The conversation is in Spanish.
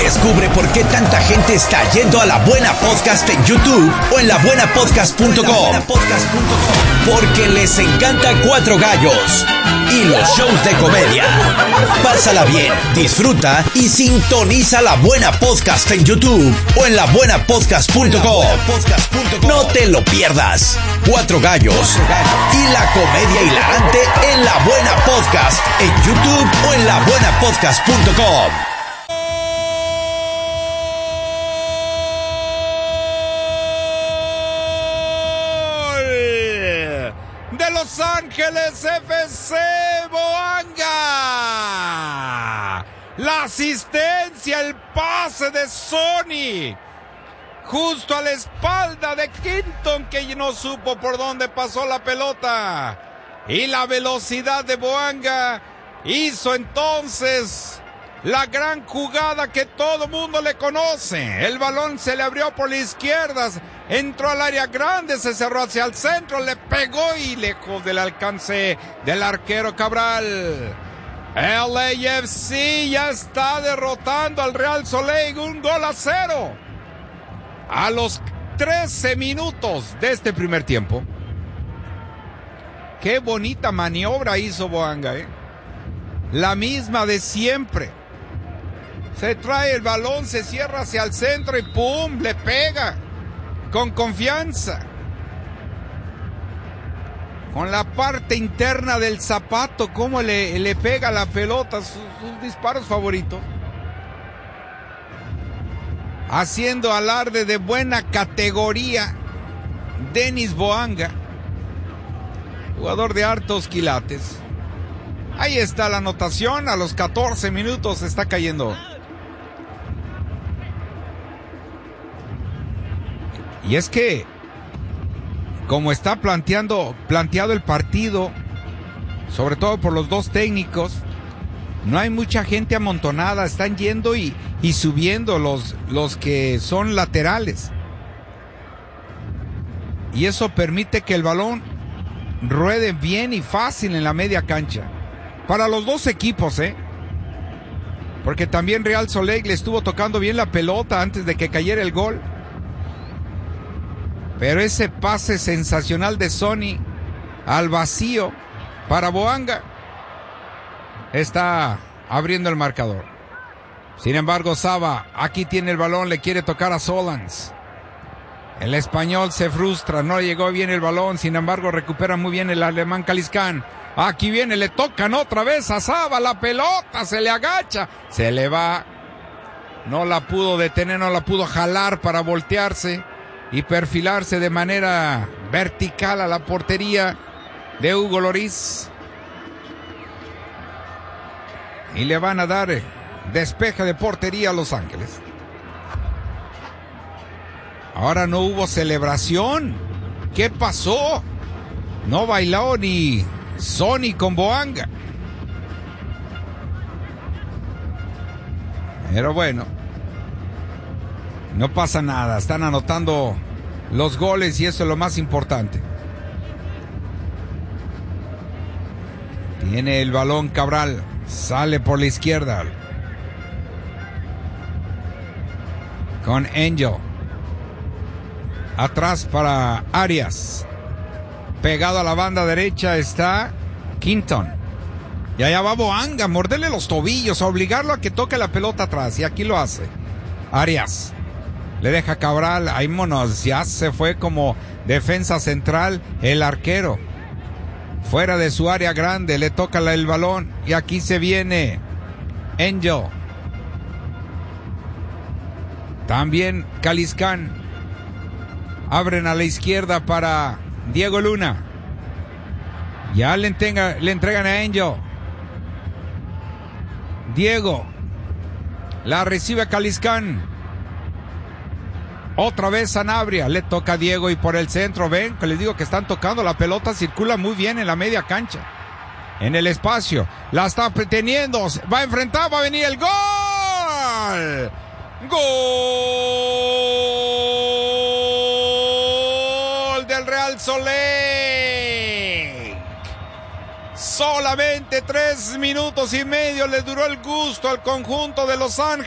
Descubre por qué tanta gente está yendo a La Buena Podcast en YouTube o en labuenapodcast.com. Porque les encanta Cuatro Gallos y los shows de comedia. Pásala bien, disfruta y sintoniza La Buena Podcast en YouTube o en labuenapodcast.com. No te lo pierdas. Cuatro Gallos y la comedia hilarante en La Buena Podcast en YouTube o en labuenapodcast.com. De Los Ángeles FC Boanga. La asistencia, el pase de Sony. Justo a la espalda de Quinton, que no supo por dónde pasó la pelota. Y la velocidad de Boanga hizo entonces la gran jugada que todo mundo le conoce. El balón se le abrió por la izquierda, entró al área grande, se cerró hacia el centro, le pegó y lejos del alcance del arquero Cabral. LAFC ya está derrotando al Real Soleil 1-0 a los 13 minutos de este primer tiempo. Qué bonita maniobra hizo Boanga, la misma de siempre. Se trae el balón, se cierra hacia el centro y ¡pum! Le pega con confianza. Con la parte interna del zapato, cómo le pega la pelota, sus disparos favoritos. Haciendo alarde de buena categoría, Denis Boanga, jugador de hartos quilates. Ahí está la anotación, a los 14 minutos está cayendo. Y es que, como está planteado el partido, sobre todo por los dos técnicos, no hay mucha gente amontonada, están yendo y subiendo los que son laterales. Y eso permite que el balón ruede bien y fácil en la media cancha. Para los dos equipos, porque también Real Soleil le estuvo tocando bien la pelota antes de que cayera el gol. Pero ese pase sensacional de Sony al vacío para Boanga está abriendo el marcador. Sin embargo, Saba aquí tiene el balón, le quiere tocar a Solans. El español se frustra, no llegó bien el balón, sin embargo recupera muy bien el alemán Caliscán. Aquí viene, le tocan otra vez a Saba, la pelota se le agacha, se le va. No la pudo detener, no la pudo jalar para voltearse y perfilarse de manera vertical a la portería de Hugo Lloris. Y le van a dar despeje de portería a Los Ángeles. Ahora no hubo celebración. ¿Qué pasó? No bailó ni Sony con Boanga. Pero bueno, no pasa nada, están anotando los goles y eso es lo más importante. Tiene el balón Cabral, sale por la izquierda con Angel. Atrás para Arias. Pegado a la banda derecha está Quinton. Y allá va Boanga a morderle los tobillos, a obligarlo a que toque la pelota atrás. Y aquí lo hace. Arias. Le deja Cabral, ahí monos, ya se fue como defensa central el arquero. Fuera de su área grande, le toca el balón y aquí se viene Angel. También Caliscán. Abren a la izquierda para Diego Luna. Ya le entregan a Angel. Diego. La recibe Caliscán. Otra vez Sanabria, le toca a Diego y por el centro, ven, que les digo que están tocando la pelota, circula muy bien en la media cancha. En el espacio, la está teniendo, va a enfrentar, va a venir el gol. Gol del Real Soleil. Solamente 3 minutos y medio le duró el gusto al conjunto de Los Ángeles.